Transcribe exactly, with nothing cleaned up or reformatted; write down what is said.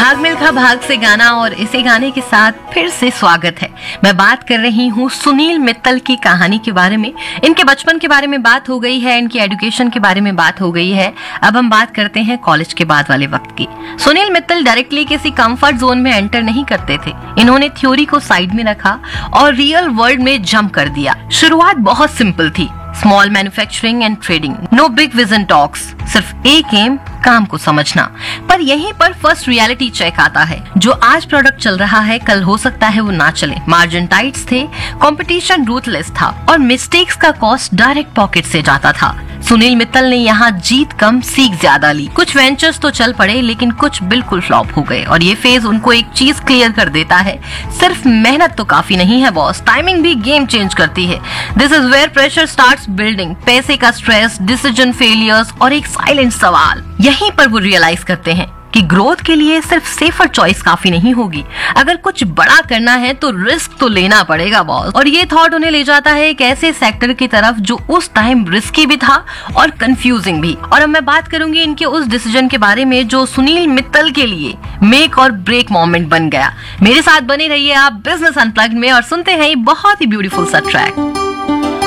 भाग मिल्खा भाग से गाना और इसे गाने के साथ फिर से स्वागत है। मैं बात कर रही हूँ सुनील मित्तल की कहानी के बारे में। इनके बचपन के बारे में बात हो गई है, इनकी एजुकेशन के बारे में बात हो गई है। अब हम बात करते हैं कॉलेज के बाद वाले वक्त की। सुनील मित्तल डायरेक्टली किसी कंफर्ट जोन में एंटर नहीं करते थे। इन्होंने थ्योरी को साइड में रखा और रियल वर्ल्ड में जंप कर दिया। शुरुआत बहुत सिंपल थी, small manufacturing and trading, no big vision talks, सिर्फ एक एम, काम को समझना। पर यहीं पर फर्स्ट रियलिटी चेक आता है। जो आज प्रोडक्ट चल रहा है कल हो सकता है वो ना चले। मार्जिन टाइट्स थे, कंपटीशन रूथलेस था और मिस्टेक्स का कॉस्ट डायरेक्ट पॉकेट से जाता था। सुनील मित्तल ने यहाँ जीत कम सीख ज्यादा ली। कुछ वेंचर्स तो चल पड़े लेकिन कुछ बिल्कुल फ्लॉप हो गए और ये फेज उनको एक चीज क्लियर कर देता है, सिर्फ मेहनत तो काफी नहीं है बॉस, टाइमिंग भी गेम चेंज करती है। This is where pressure starts building. पैसे का स्ट्रेस, डिसीजन फेलियर्स और एक साइलेंट सवाल। यहीं पर वो रियलाइज करते हैं कि ग्रोथ के लिए सिर्फ सेफर चॉइस काफी नहीं होगी। अगर कुछ बड़ा करना है तो रिस्क तो लेना पड़ेगा बॉस। और ये थॉट उन्हें ले जाता है एक ऐसे सेक्टर की तरफ जो उस टाइम रिस्की भी था और कंफ्यूजिंग भी। और अब मैं बात करूंगी इनके उस डिसीजन के बारे में जो सुनील मित्तल के लिए मेक और ब्रेक मोमेंट बन गया। मेरे साथ बने रहिए आप बिजनेस अनप्लग्ड में और सुनते हैं बहुत ही ब्यूटीफुल सा ट्रैक।